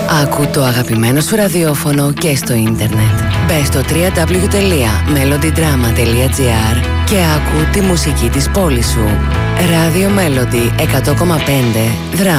Άκου το αγαπημένο σου ραδιόφωνο και στο ίντερνετ. Μπες στο www.melodydrama.gr και άκου τη μουσική της πόλης σου. Radio Melody 100,5 Δράμα.